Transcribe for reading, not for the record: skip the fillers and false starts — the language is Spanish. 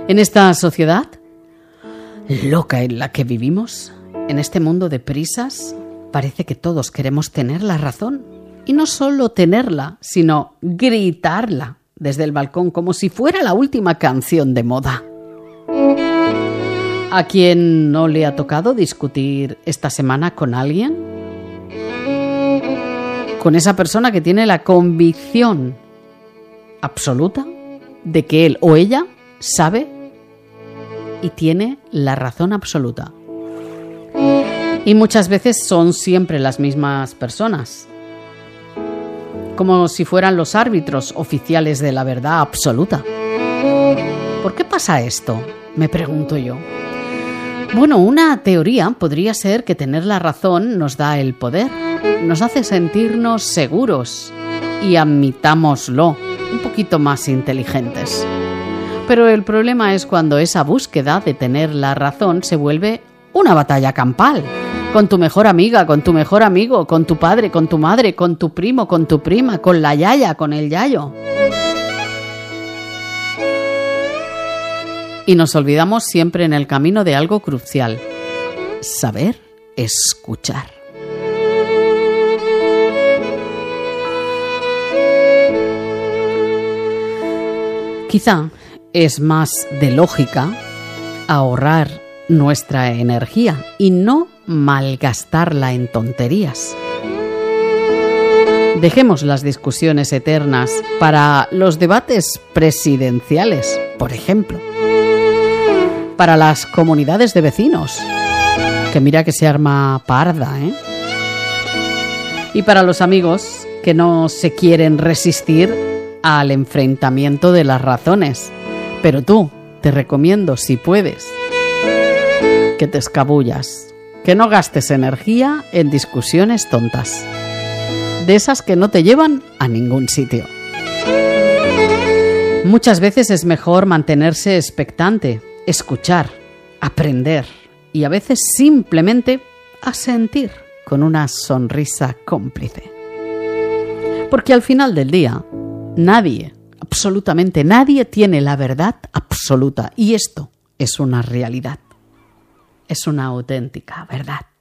En esta sociedad loca en la que vivimos, en este mundo de prisas, parece que todos queremos tener la razón. Y no solo tenerla, sino gritarla desde el balcón como si fuera la última canción de moda. ¿A quién no le ha tocado discutir esta semana con alguien? Con esa persona que tiene la convicción absoluta de que él o ella sabe y tiene la razón absoluta. Y muchas veces son siempre las mismas personas, como si fueran los árbitros oficiales de la verdad absoluta. ¿Por qué pasa esto?, me pregunto yo. Bueno, una teoría podría ser que tener la razón nos da el poder, nos hace sentirnos seguros y, admitámoslo, un poquito más inteligentes. Pero el problema es cuando esa búsqueda de tener la razón se vuelve una batalla campal. Con tu mejor amiga, con tu mejor amigo, con tu padre, con tu madre, con tu primo, con tu prima, con la yaya, con el yayo. Y nos olvidamos siempre en el camino de algo crucial: saber escuchar. Quizá es más de lógica ahorrar nuestra energía y no malgastarla en tonterías. Dejemos las discusiones eternas para los debates presidenciales, por ejemplo. Para las comunidades de vecinos, que mira que se arma parda, ¿eh? Y para los amigos que no se quieren resistir al enfrentamiento de las razones. Pero tú, te recomiendo, si puedes, que te escabullas, que no gastes energía en discusiones tontas, de esas que no te llevan a ningún sitio. Muchas veces es mejor mantenerse expectante, escuchar, aprender y a veces simplemente asentir con una sonrisa cómplice. Porque al final del día, nadie, absolutamente nadie, tiene la verdad absoluta, y esto es una realidad. Es una auténtica verdad.